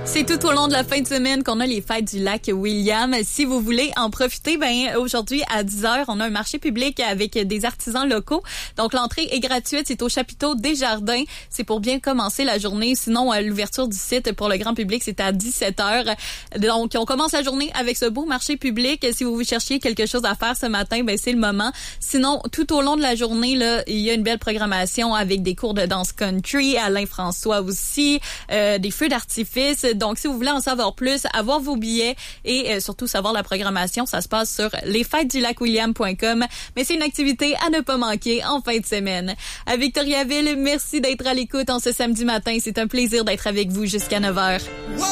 C'est tout au long de la fin de semaine qu'on a les fêtes du lac William. Si vous voulez en profiter, aujourd'hui à 10h, on a un marché public avec des artisans locaux. Donc l'entrée est gratuite, c'est au chapiteau des Jardins. C'est pour bien commencer la journée. Sinon, l'ouverture du site pour le grand public, c'est à 17h. Donc on commence la journée avec ce beau marché public. Si vous cherchiez quelque chose à faire ce matin, c'est le moment. Sinon, tout au long de la journée, là, il y a une belle programmation avec des cours de danse country, Alain François aussi, des feux d'artifice. Donc, si vous voulez en savoir plus, avoir vos billets et surtout savoir la programmation, ça se passe sur lesfêtesdulacwilliam.com. Mais c'est une activité à ne pas manquer en fin de semaine. À Victoriaville, merci d'être à l'écoute en ce samedi matin. C'est un plaisir d'être avec vous jusqu'à 9h.